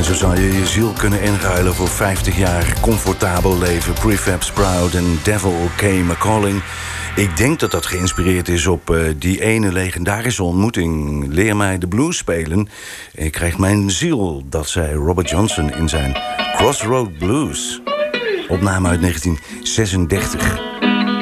En zo zou je je ziel kunnen inruilen voor 50 jaar comfortabel leven. Prefab Sprout en Devil Came a-Calling. Ik denk dat dat geïnspireerd is op die ene legendarische ontmoeting. Leer mij de blues spelen. Ik krijg mijn ziel, dat zei Robert Johnson in zijn Crossroad Blues. Opname uit 1936.